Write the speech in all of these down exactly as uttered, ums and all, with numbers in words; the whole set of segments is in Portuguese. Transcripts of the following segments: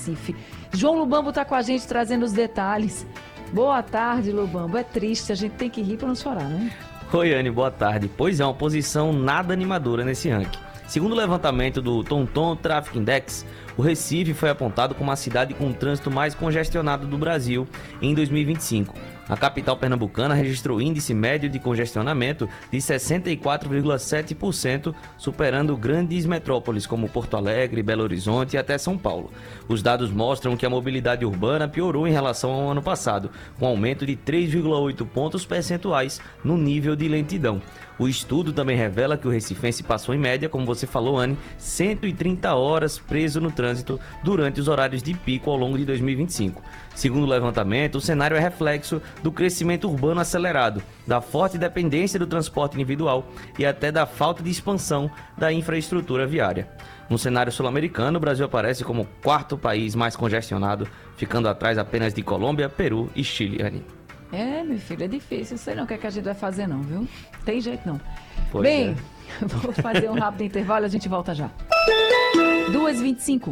Recife. João Lubambo está com a gente trazendo os detalhes. Boa tarde, Lubambo. É triste, a gente tem que rir para não chorar, né? Oi, Anne, boa tarde. Pois é, uma posição nada animadora nesse ranking. Segundo o levantamento do TomTom Traffic Index, o Recife foi apontado como a cidade com o trânsito mais congestionado do Brasil em dois mil e vinte e cinco. A capital pernambucana registrou índice médio de congestionamento de sessenta e quatro vírgula sete por cento, superando grandes metrópoles como Porto Alegre, Belo Horizonte e até São Paulo. Os dados mostram que a mobilidade urbana piorou em relação ao ano passado, com aumento de três vírgula oito pontos percentuais no nível de lentidão. O estudo também revela que o recifense passou em média, como você falou, Anne, cento e trinta horas preso no trânsito durante os horários de pico ao longo de dois mil e vinte e cinco. Segundo o levantamento, o cenário é reflexo do crescimento urbano acelerado, da forte dependência do transporte individual e até da falta de expansão da infraestrutura viária. No cenário sul-americano, o Brasil aparece como o quarto país mais congestionado, ficando atrás apenas de Colômbia, Peru e Chile, Anne. É, meu filho, é difícil. Eu sei não o que, é que a gente vai fazer não, viu? Tem jeito não. Pois Bem, é. Vou fazer um rápido intervalo, a gente volta já. duas e vinte e cinco.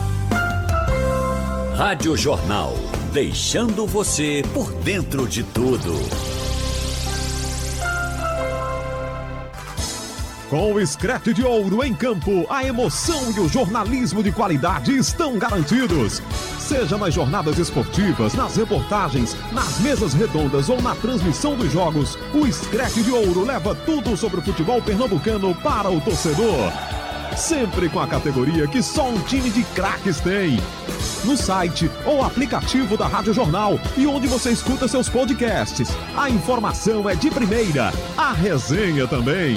Rádio Jornal, deixando você por dentro de tudo. Com o Screte de Ouro em campo, a emoção e o jornalismo de qualidade estão garantidos. Seja nas jornadas esportivas, nas reportagens, nas mesas redondas ou na transmissão dos jogos, o Screte de Ouro leva tudo sobre o futebol pernambucano para o torcedor. Sempre com a categoria que só um time de craques tem. No site ou aplicativo da Rádio Jornal e onde você escuta seus podcasts. A informação é de primeira, a resenha também.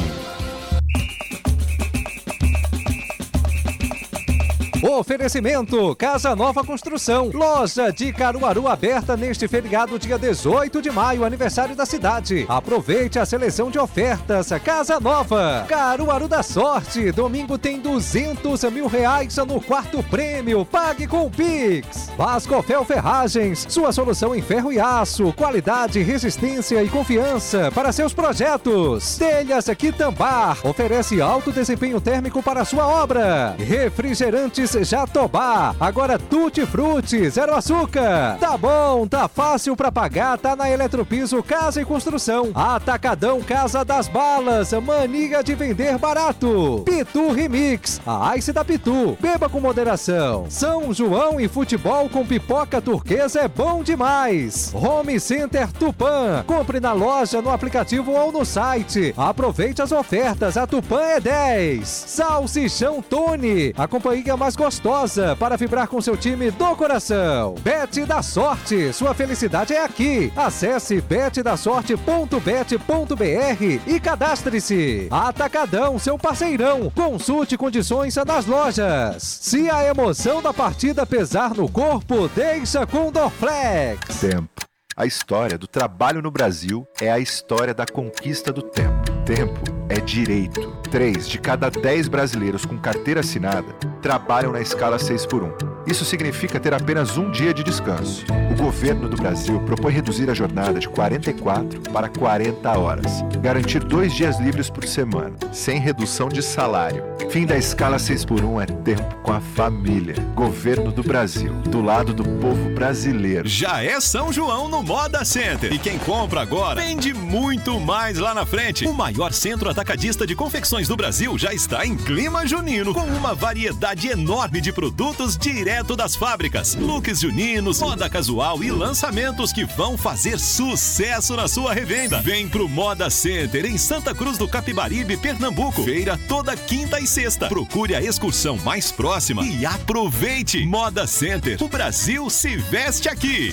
Oferecimento Casa Nova Construção, loja de Caruaru aberta neste feriado dia dezoito de maio, aniversário da cidade. Aproveite a seleção de ofertas. Casa Nova, Caruaru da Sorte, domingo tem duzentos mil reais no quarto prêmio, pague com o Pix. Vascofel Ferragens, sua solução em ferro e aço, qualidade, resistência e confiança para seus projetos. Telhas Quitambar, oferece alto desempenho térmico para sua obra. Refrigerantes Jatobá, agora Tutti Frutti, zero açúcar. Tá bom, tá fácil pra pagar, tá na Eletropiso Casa e Construção. Atacadão Casa das Balas, mania de vender barato. Pitu Remix, a Ice da Pitu, beba com moderação. São João e futebol com pipoca turquesa é bom demais. Home Center Tupã, compre na loja, no aplicativo ou no site. Aproveite as ofertas, a Tupã é dez. Salsichão Tony, a companhia mais gostosa para vibrar com seu time do coração. Bet da Sorte, sua felicidade é aqui. Acesse bet da sorte ponto bet ponto br e cadastre-se. Atacadão, seu parceirão. Consulte condições nas lojas. Se a emoção da partida pesar no corpo, deixa com Dorflex. Tempo. A história do trabalho no Brasil é a história da conquista do tempo. Tempo é direito. Três de cada dez brasileiros com carteira assinada trabalham na escala seis por um. Isso significa ter apenas um dia de descanso. O governo do Brasil propõe reduzir a jornada de quarenta e quatro para quarenta horas. Garantir dois dias livres por semana, sem redução de salário. Fim da escala seis por um é tempo com a família. Governo do Brasil, do lado do povo brasileiro. Já é São João no Moda Center. E quem compra agora vende muito mais lá na frente. O maior centro atacadista de confecções do Brasil já está em clima junino, com uma variedade enorme de produtos direto das fábricas. Looks juninos, moda casual e lançamentos que vão fazer sucesso na sua revenda. Vem pro Moda Center em Santa Cruz do Capibaribe, Pernambuco. Feira toda quinta e sexta. Procure a excursão mais próxima e aproveite. Moda Center, o Brasil se veste aqui.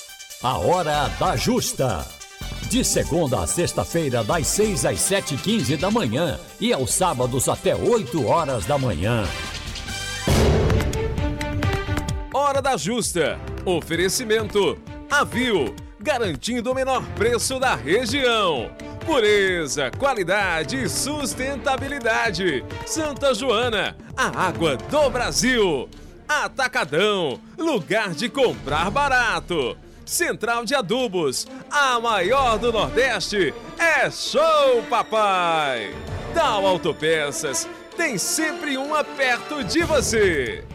A Hora da Justa. De segunda a sexta-feira, das seis às sete e quinze da manhã e aos sábados até oito horas da manhã. Hora da Justa. Oferecimento Avil, garantindo o menor preço da região. Pureza, qualidade e sustentabilidade. Santa Joana, a água do Brasil. Atacadão, lugar de comprar barato. Central de Adubos, a maior do Nordeste. É show, papai! Tal Autopeças, tem sempre uma perto de você.